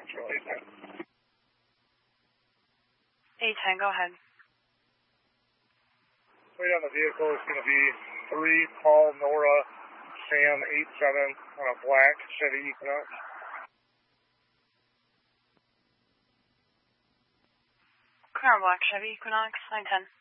A10, go ahead. Weight on the vehicle is going to be 3 Paul Nora Sam 87 on a black Chevy Equinox. Clear on black Chevy Equinox, 910.